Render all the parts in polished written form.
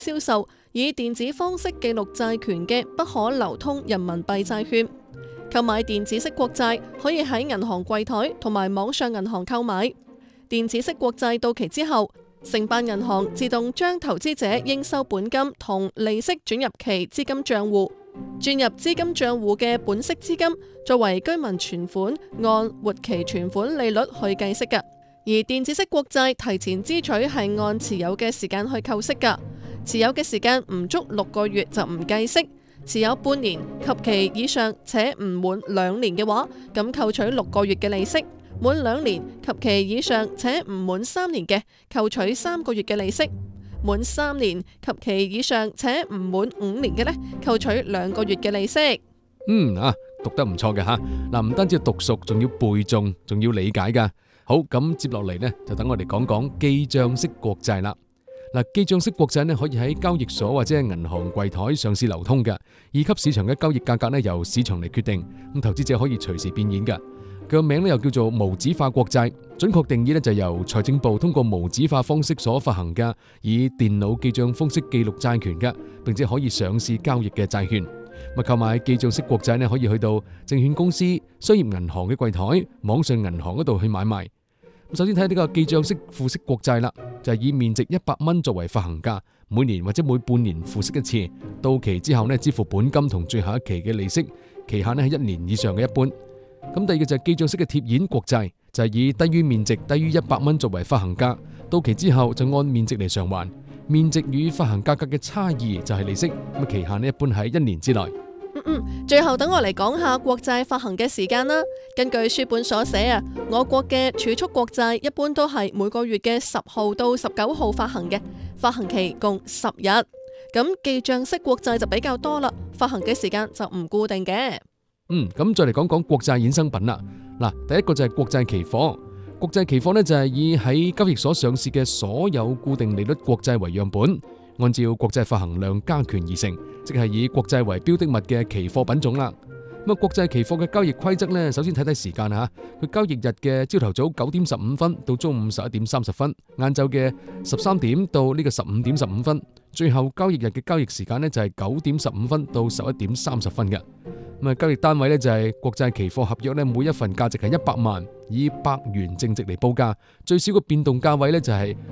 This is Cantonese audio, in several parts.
銷售以電子方式記錄債權嘅不可流通人民幣債券。購買電子式國債可以喺銀行櫃台同埋網上銀行購買。電子式國債到期之後，承辦銀行自動將投資者應收本金同利息轉入其資金帳戶。轉入資金帳戶嘅本息資金作為居民存款，按活期存款利率去計息㗎。而電子式國債提前支取係按持有嘅時間去扣息㗎。持有嘅時間唔足6個月就唔計息。持有半年及其以上且唔滿2年嘅話，咁扣取6個月嘅利息；滿2年及其以上且唔滿3年嘅，扣取3個月嘅利息；滿3年及其以上且唔滿5年嘅呢，扣取2個月嘅利息。 讀得唔錯嘅吓。嗱，唔單止讀熟，仲要背誦，仲要理解噶。好，咁接落嚟呢，就等我哋講講記賬式國債啦。嗱，記賬式國債呢，可以喺交易所或者係銀行櫃台上市流通嘅，二級市場嘅交易價格呢，由市場嚟決定，咁投資者可以隨時變現嘅。佢個名呢，又叫做無紙化國債，準確定義呢，就由財政部通過無紙化方式所發行嘅，以電腦記賬方式記錄債權嘅，並且可以上市交易嘅債券。購買記賬式國債呢，可以去到證券公司、商業銀行嘅櫃台、網上銀行嗰度去買賣。首先睇下呢個記賬式付息國債啦，就係以面值100蚊作為發行價，每年或者每半年付息一次，到期之後呢，支付本金同最後一期嘅利息，期限呢係1年以上嘅一般。咁第二個就係記賬式嘅貼現國債，就係以低於面值低於100蚊作為發行價，到期之後就按面值嚟償還，面值與發行價格嘅差異就係利息，咁期限呢一般喺1年之內。 最後等我嚟講下國債發行嘅時間啦。根據書本所寫啊，我國嘅儲蓄國債一般都係每個月嘅10號到19號發行嘅，發行期共10日。咁記賬式國債就比較多啦，發行嘅時間就唔固定嘅。 咁再嚟講講國債衍生品啦。嗱，第一個就係國債期貨。國債期貨呢，就係以喺交易所上市嘅所有固定利率國債為樣本，按照國債發行量加權而成，即係以國債為標的物嘅期貨品種啦。咁國債期貨嘅交易規則呢，首先睇睇時間吓，佢交易日嘅朝頭早9點15分到中午11點30分，晏晝嘅13點到呢個15點15分，最後交易日嘅交易時間呢，就係9點15分到11點30分嘅。咁交易單位呢，就係國債期貨合約呢，每一份價值係100萬，以100元正值嚟報價，最少嘅變動價位呢，就係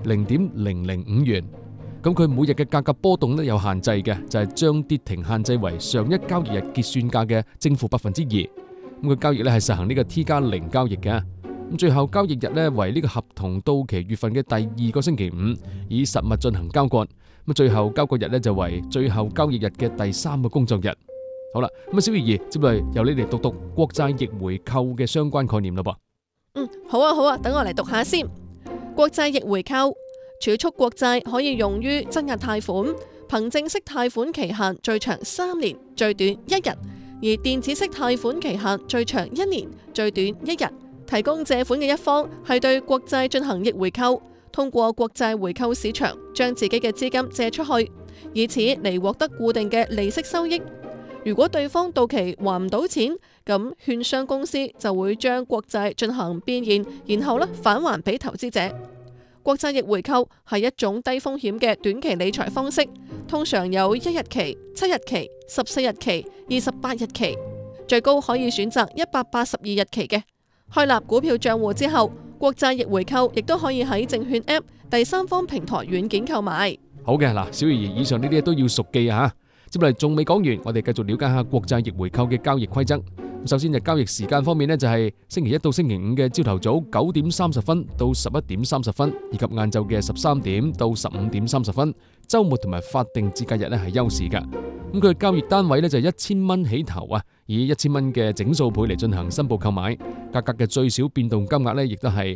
0.005元。咁佢每日嘅價格波動呢，有限制嘅，就係將跌停限制為上一交易日結算價嘅正負2%。咁佢交易呢係實行呢個 T+0 交易嘅。咁最後交易日呢，為呢個合同到期月份嘅第2個星期五，以實物進行交割。咁最後交割日呢，就為最後交易日嘅第3個工作日。好啦，咁小儀接嚟由你嚟讀國債逆回購嘅相關概念啦噃。 好啊，等我嚟讀下先。國債逆回購。儲蓄國債可以用於質押貸款，憑證式貸款期限最長3年，最短1日；而電子式貸款期限最長1年，最短1日。提供借款嘅一方係對國債進行逆回購，通過國債回購市場將自己嘅資金借出去，以此嚟獲得固定嘅利息收益。如果對方到期還唔到錢，咁券商公司就會將國債進行變現，然後返還俾投資者。國債逆回購係一種低風險嘅短期理財方式，通常有1日期、7日期、14日期、28日期，最高可以選擇182日期嘅。開立股票賬戶之後，國債逆回購亦都可以喺證券 App、第三方平台軟件購買。 好嘅，嗱，小儀以上呢啲都要熟記啊。接嚟仲未講完，我哋繼續了解下國債逆回購嘅交易規則。首先就交易時間方面呢，就係星期1到星期5嘅朝頭早9點30分到11點30分，以及晏晝嘅13點到15點30分。週末同埋法定節假日呢係休市㗎。咁佢嘅交易單位呢，就係1000蚊起頭啊，以1000蚊嘅整數倍嚟進行申報購買，價格嘅最小變動金額呢，亦都係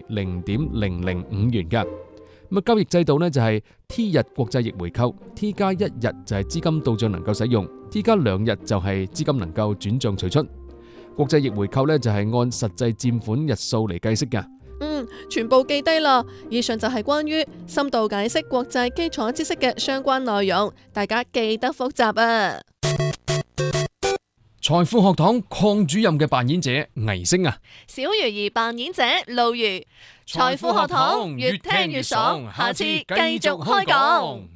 0.005元㗎。咁交易制度呢，就係 T 日國債逆回購 ，T+1 日就係資金到賬能夠使用 ，T+2 日就係資金能夠轉賬取出。國債逆回購呢，就係按實際佔款日數嚟計息㗎。 全部記低啦。以上就係關於深度解釋國債基礎知識嘅相關內容，大家記得複習啊。 財富學堂鄺主任嘅扮演者倪星啊， 小魚兒扮演者露魚。財富學堂越聽越爽，下次繼續開講。